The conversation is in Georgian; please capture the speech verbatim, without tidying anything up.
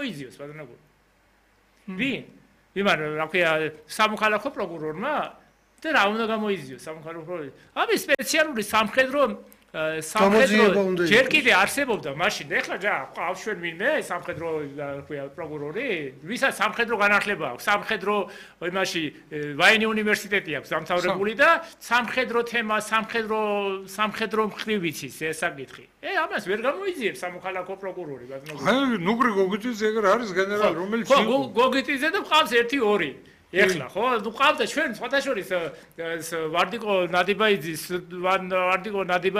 გამოიძიოს ბატონო. ვინ? ვიმან რა ქვია სამოქალაქო პროკურორმა და რა უნდა გამოიძიოს სამოქალაქო პროკურორი. ამის სპეციალური სამხედრო სამხედრო ჯერ კიდე არსებობდა მაშინ ეხლა ჯა ყავშვენ ვინმე სამხედრო ქვია პროკურორი ვისაც სამხედრო განათლება აქვს სამხედრო იმაში ვაინი უნივერსიტეტი აქვს დამთავრებული და სამხედრო თემა სამხედრო სამხედრო მხრივ ვიცის ეს საკითხი ე ამას ვერ გამოიძიებს სამოქალაქო პროკურორი ბატონო აი ნუგრი გოგიტიძე ეგ არის გენერალი რომელიც ხო გოგიტიძე და ყავს ერთი ორი ეხლა ხო ნუ ყავდა ჩვენ სხვადასხვა ვარდიკო ნადიბაიძის ვარდიკო ნადიბაიძის